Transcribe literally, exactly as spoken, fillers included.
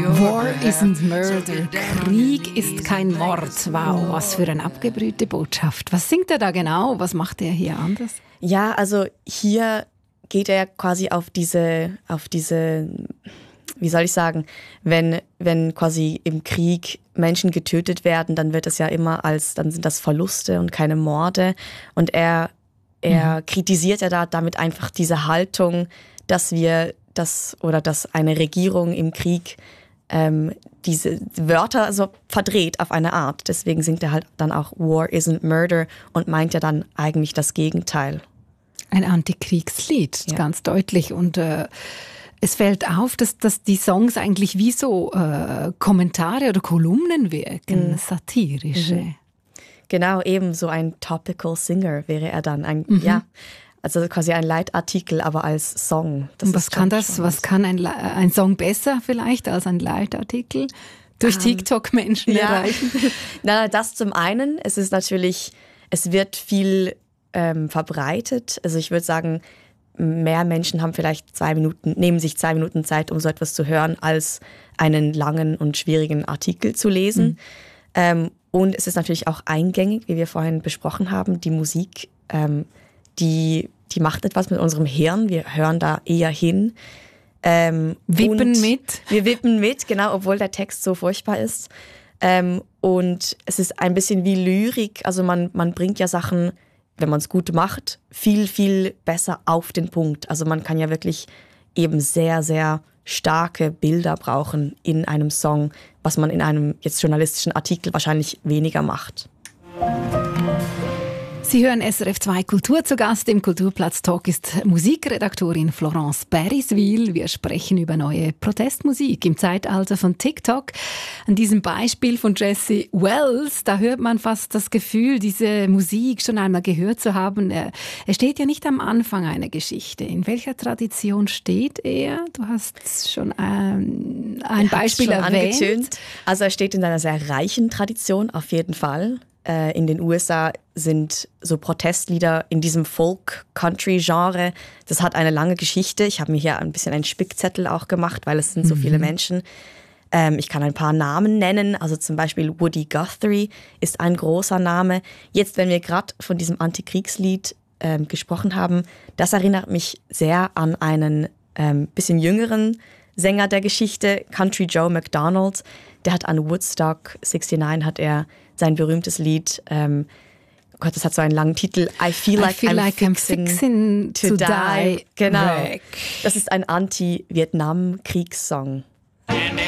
War isn't murder. Krieg ist kein Mord. Wow, was für eine abgebrühte Botschaft. Was singt er da genau? Was macht er hier anders? Ja, also hier geht er quasi auf diese, auf diese, wie soll ich sagen, wenn, wenn quasi im Krieg Menschen getötet werden, dann wird es ja immer als, dann sind das Verluste und keine Morde. Und er, er mhm. kritisiert ja da damit einfach diese Haltung, dass wir das oder dass eine Regierung im Krieg ähm, diese Wörter so verdreht auf eine Art. Deswegen singt er halt dann auch War isn't murder und meint ja dann eigentlich das Gegenteil. Ein Antikriegslied, ja. Ganz deutlich. Und äh, es fällt auf, dass, dass die Songs eigentlich wie so äh, Kommentare oder Kolumnen wirken, mhm. satirische. Mhm. Genau, eben so ein Topical Singer wäre er dann. Ein, mhm. Ja. Also quasi ein Leitartikel, aber als Song. Das Und was kann das? Was kann ein, ein Song besser vielleicht als ein Leitartikel durch um, TikTok Menschen ja. erreichen? Na, das zum einen. Es ist natürlich, es wird viel ähm, verbreitet. Also ich würde sagen, mehr Menschen haben vielleicht zwei Minuten, nehmen sich zwei Minuten Zeit, um so etwas zu hören, als einen langen und schwierigen Artikel zu lesen. Mhm. Ähm, und es ist natürlich auch eingängig, wie wir vorhin besprochen haben. Die Musik ähm, Die, die macht etwas mit unserem Hirn. Wir hören da eher hin. Ähm, wippen mit. Wir wippen mit, genau, obwohl der Text so furchtbar ist. Ähm, und es ist ein bisschen wie Lyrik. Also man, man bringt ja Sachen, wenn man es gut macht, viel, viel besser auf den Punkt. Also man kann ja wirklich eben sehr, sehr starke Bilder brauchen in einem Song, was man in einem jetzt journalistischen Artikel wahrscheinlich weniger macht. Sie hören S R F zwei Kultur zu Gast. Im Kulturplatz-Talk ist Musikredaktorin Florence Beriswil. Wir sprechen über neue Protestmusik im Zeitalter von TikTok. An diesem Beispiel von Jesse Wells, da hört man fast das Gefühl, diese Musik schon einmal gehört zu haben. Er, er steht ja nicht am Anfang einer Geschichte. In welcher Tradition steht er? Du hast schon ein, ein Beispiel schon erwähnt. Angetönt. Also er steht in einer sehr reichen Tradition, auf jeden Fall. In den U S A sind so Protestlieder in diesem Folk-Country-Genre, das hat eine lange Geschichte. Ich habe mir hier ein bisschen einen Spickzettel auch gemacht, weil es sind so viele Menschen. Ähm, ich kann ein paar Namen nennen, also zum Beispiel Woody Guthrie ist ein großer Name. Jetzt, wenn wir gerade von diesem Antikriegslied ähm, gesprochen haben, das erinnert mich sehr an einen ähm, bisschen jüngeren Sänger der Geschichte, Country Joe McDonald. Der hat an Woodstock neunundsiebzig hat er sein berühmtes Lied, ähm, oh Gott, das hat so einen langen Titel, I feel like, I feel I'm, like fixing I'm fixing to, to die. die. Genau. Wreck. Das ist ein Anti-Vietnam-Kriegssong.